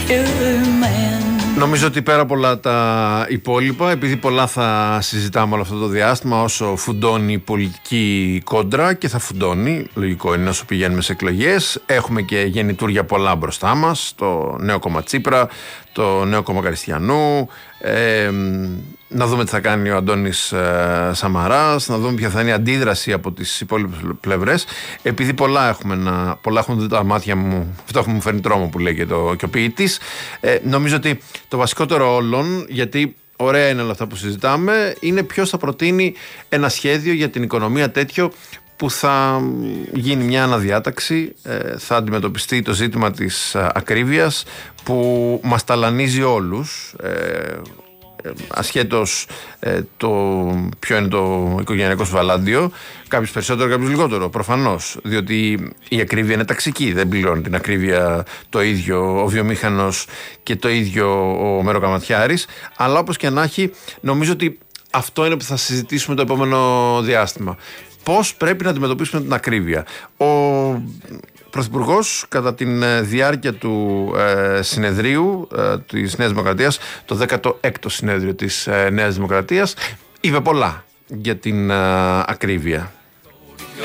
Νομίζω ότι πέρα από όλα τα υπόλοιπα, επειδή πολλά θα συζητάμε όλο αυτό το διάστημα, όσο φουντώνει η πολιτική κόντρα, και θα φουντώνει, λογικό είναι όσο πηγαίνουμε σε εκλογές, έχουμε και γεννητούρια πολλά μπροστά μας, το νέο κόμμα Τσίπρα, το νέο κόμμα Καριστιανού, να δούμε τι θα κάνει ο Αντώνης Σαμαράς, να δούμε ποια θα είναι η αντίδραση από τις υπόλοιπες πλευρές. Επειδή πολλά έχουν δει τα μάτια μου, αυτό μου φέρνει τρόμο που λέει και ο ποιητής, νομίζω ότι το βασικότερο όλων, γιατί ωραία είναι όλα αυτά που συζητάμε, είναι ποιος θα προτείνει ένα σχέδιο για την οικονομία τέτοιο που θα γίνει μια αναδιάταξη, θα αντιμετωπιστεί το ζήτημα της ακρίβειας που μας ταλανίζει όλους, ασχέτως το ποιο είναι το οικογενειακό σβαλάντιο, κάποιος περισσότερο, κάποιος λιγότερο, προφανώς, διότι η ακρίβεια είναι ταξική, δεν πληρώνει την ακρίβεια το ίδιο ο βιομήχανος και το ίδιο ο μεροκαματιάρης, αλλά όπως και να έχει, νομίζω ότι αυτό είναι που θα συζητήσουμε το επόμενο διάστημα. Πώς πρέπει να αντιμετωπίσουμε την ακρίβεια. Ο Πρωθυπουργός κατά τη διάρκεια του συνεδρίου της Νέας Δημοκρατίας, το 16ο συνέδριο της Νέας Δημοκρατίας, είπε πολλά για την ακρίβεια.